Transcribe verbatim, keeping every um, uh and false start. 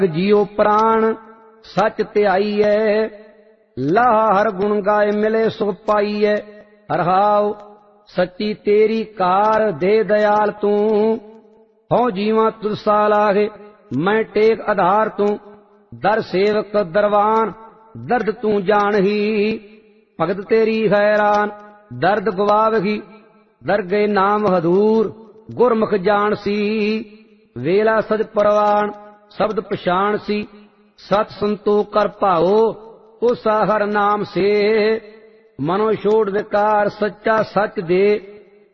जियो प्राण सच त्याईए, लाह हर गुण गाए मिले सुख पाईए। रहाओ सच्ची तेरी कार दे दयाल तू, हो जीवा तुझसा लागे मैं टेक आधार तू। दर सेवक दरवान दर्द तू जान ही, भगत तेरी हैरान दर्द गवावही। दर गए नाम हदूर गुरमुख जान सी, वेला सज परवान शब्द पछाण सी। सत संतो कर भाओ उसा हर नाम से, मनो छोड़ विकार सच्चा सच दे।